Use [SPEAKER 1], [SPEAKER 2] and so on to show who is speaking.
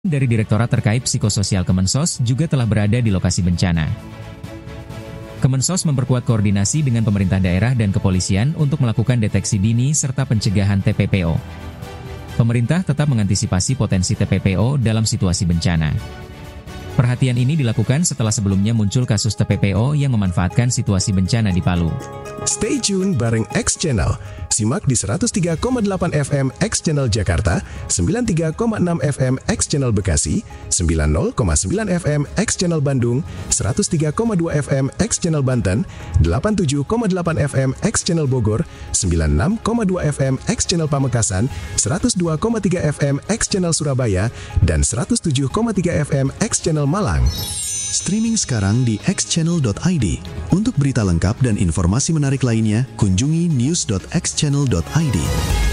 [SPEAKER 1] Dari Direktorat terkait Psikososial Kemensos juga telah berada di lokasi bencana. Kemensos memperkuat koordinasi dengan pemerintah daerah dan kepolisian untuk melakukan deteksi dini serta pencegahan TPPO. Pemerintah tetap mengantisipasi potensi TPPO dalam situasi bencana. Perhatian ini dilakukan setelah sebelumnya muncul kasus TPPO yang memanfaatkan situasi bencana di Palu.
[SPEAKER 2] Stay tune bareng X Channel. Simak di 103,8 FM X Channel Jakarta, 93,6 FM X Channel Bekasi, 90,9 FM X Channel Bandung, 103,2 FM X Channel Banten, 87,8 FM X Channel Bogor, 96,2 FM X Channel Pamekasan, 102,3 FM X Channel Surabaya, dan 107,3 FM X Channel Malang.
[SPEAKER 3] Streaming sekarang di xchannel.id. Untuk berita lengkap dan informasi menarik lainnya, kunjungi news.xchannel.id.